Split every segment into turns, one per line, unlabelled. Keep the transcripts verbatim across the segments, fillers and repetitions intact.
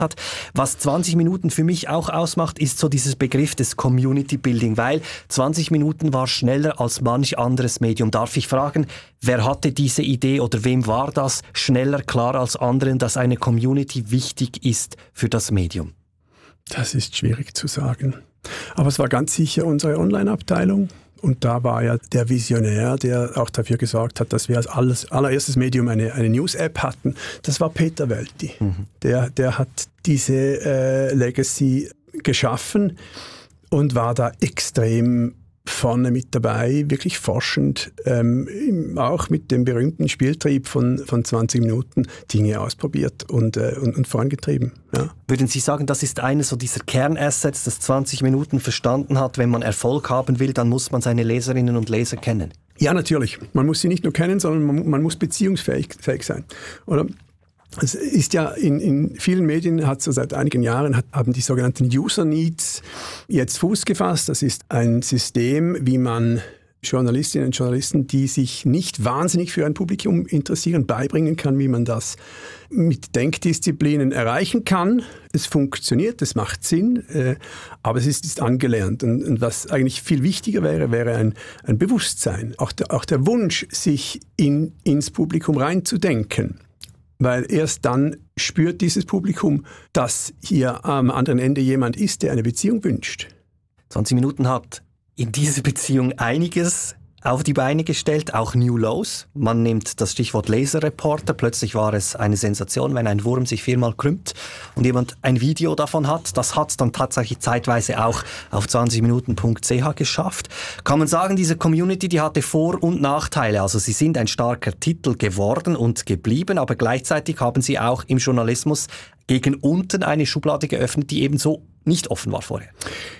hat. Was zwanzig Minuten für mich auch ausmacht, ist so dieses Begriff des Community Building, weil zwanzig Minuten war schneller als manch anderes Medium. Darf ich fragen, wer hatte diese Idee oder wem war das schneller klar als anderen, dass eine Community wichtig ist für das Medium?
Das ist schwierig zu sagen. Aber es war ganz sicher unsere Online-Abteilung. Und da war ja der Visionär, der auch dafür gesorgt hat, dass wir als alles, allererstes Medium eine, eine News-App hatten. Das war Peter Wölti. Mhm. Der, der hat diese äh, Legacy geschaffen und war da extrem vorne mit dabei, wirklich forschend, ähm, auch mit dem berühmten Spieltrieb von, von zwanzig Minuten Dinge ausprobiert und, äh, und, und vorangetrieben. Ja.
Würden Sie sagen, das ist eines so dieser Kernassets, das zwanzig Minuten verstanden hat, wenn man Erfolg haben will, dann muss man seine Leserinnen und Leser kennen?
Ja, natürlich. Man muss sie nicht nur kennen, sondern man, man muss beziehungsfähig fähig sein. Oder? Es ist ja in, in vielen Medien, hat so seit einigen Jahren, hat, haben die sogenannten User Needs jetzt Fuß gefasst. Das ist ein System, wie man Journalistinnen und Journalisten, die sich nicht wahnsinnig für ein Publikum interessieren, beibringen kann, wie man das mit Denkdisziplinen erreichen kann. Es funktioniert, es macht Sinn, äh, aber es ist, ist angelernt. Und, und was eigentlich viel wichtiger wäre, wäre ein, ein Bewusstsein, auch der, auch der Wunsch, sich in, ins Publikum reinzudenken. Weil erst dann spürt dieses Publikum, dass hier am anderen Ende jemand ist, der eine Beziehung wünscht.
zwanzig Minuten hat in dieser Beziehung einiges auf die Beine gestellt, auch New Lows. Man nimmt das Stichwort Laserreporter. Plötzlich war es eine Sensation, wenn ein Wurm sich viermal krümmt und jemand ein Video davon hat. Das hat es dann tatsächlich zeitweise auch auf zwanzig minuten punkt c h geschafft. Kann man sagen, diese Community, die hatte Vor- und Nachteile. Also sie sind ein starker Titel geworden und geblieben, aber gleichzeitig haben sie auch im Journalismus gegen unten eine Schublade geöffnet, die eben so nicht offen war vorher.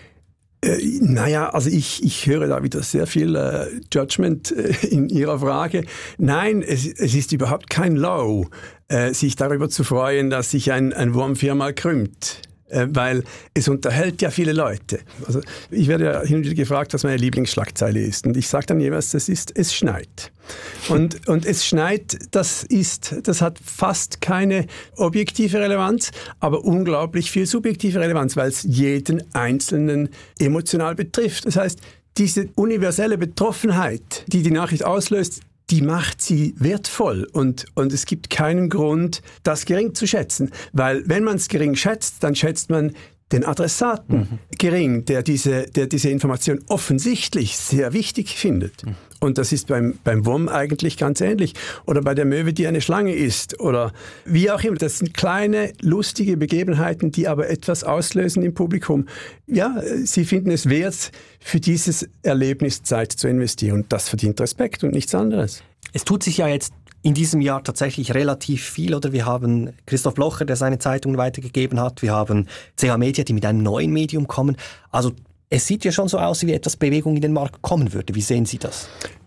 Äh, naja, also ich, ich höre da wieder sehr viel äh, Judgment äh, in Ihrer Frage. Nein, es, es ist überhaupt kein Low, äh, sich darüber zu freuen, dass sich ein, ein Wurm viermal krümmt. Äh, weil es unterhält ja viele Leute. Also ich werde ja hin und wieder gefragt, was meine Lieblingsschlagzeile ist. Und ich sage dann jeweils, das ist, es schneit. Und, und es schneit, das ist, das hat fast keine objektive Relevanz, aber unglaublich viel subjektive Relevanz, weil es jeden Einzelnen emotional betrifft. Das heißt, diese universelle Betroffenheit, die die Nachricht auslöst, die macht sie wertvoll und, und es gibt keinen Grund, das gering zu schätzen. Weil wenn man es gering schätzt, dann schätzt man den Adressaten mhm. gering, der diese, der diese Information offensichtlich sehr wichtig findet. Mhm. Und das ist beim, beim Wurm eigentlich ganz ähnlich. Oder bei der Möwe, die eine Schlange ist. Oder wie auch immer. Das sind kleine, lustige Begebenheiten, die aber etwas auslösen im Publikum. Ja, sie finden es wert, für dieses Erlebnis Zeit zu investieren. Und das verdient Respekt und nichts anderes.
Es tut sich ja jetzt in diesem Jahr tatsächlich relativ viel, oder? Wir haben Christoph Blocher, der seine Zeitung weitergegeben hat. Wir haben C H Media, die mit einem neuen Medium kommen. Also es sieht ja schon so aus, wie etwas Bewegung in den Markt kommen würde. Wie sehen Sie das?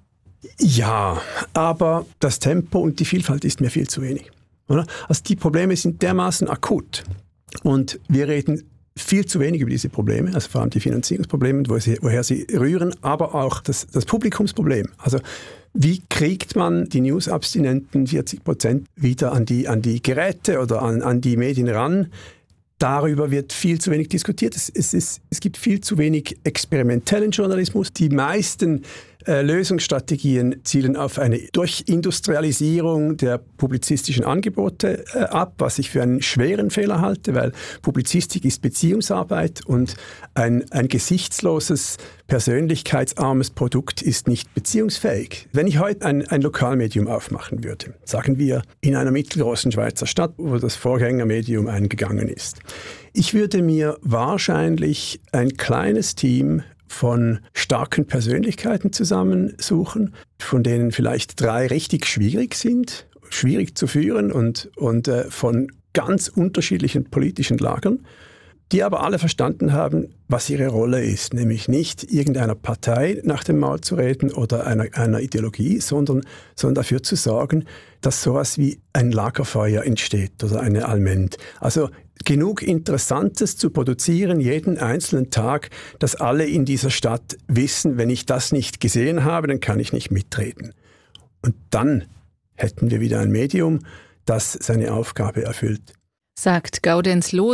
Ja, aber das Tempo und die Vielfalt ist mir viel zu wenig. Oder? Also die Probleme sind dermaßen akut. Und wir reden viel zu wenig über diese Probleme, also vor allem die Finanzierungsprobleme, wo sie, woher sie rühren, aber auch das, das Publikumsproblem. Also wie kriegt man die News-Abstinenten vierzig Prozent wieder an die, an die Geräte oder an, an die Medien ran? Darüber wird viel zu wenig diskutiert. Es, es, ist, es gibt viel zu wenig experimentellen Journalismus. Die meisten äh, Lösungsstrategien zielen auf eine Durchindustrialisierung der publizistischen Angebote äh, ab, was ich für einen schweren Fehler halte, weil Publizistik ist Beziehungsarbeit und ein, ein gesichtsloses, persönlichkeitsarmes Produkt ist nicht beziehungsfähig. Wenn ich heute ein, ein Lokalmedium aufmachen würde, sagen wir in einer mittelgroßen Schweizer Stadt, wo das Vorgängermedium eingegangen ist, ich würde mir wahrscheinlich ein kleines Team von starken Persönlichkeiten zusammensuchen, von denen vielleicht drei richtig schwierig sind, schwierig zu führen und, und äh, von ganz unterschiedlichen politischen Lagern, die aber alle verstanden haben, was ihre Rolle ist, nämlich nicht irgendeiner Partei nach dem Maul zu reden oder einer, einer Ideologie, sondern, sondern dafür zu sorgen, dass sowas wie ein Lagerfeuer entsteht oder eine Allmend. Also genug Interessantes zu produzieren jeden einzelnen Tag, dass alle in dieser Stadt wissen, wenn ich das nicht gesehen habe, dann kann ich nicht mitreden. Und dann hätten wir wieder ein Medium, das seine Aufgabe erfüllt.
sagt Gaudenz Loos.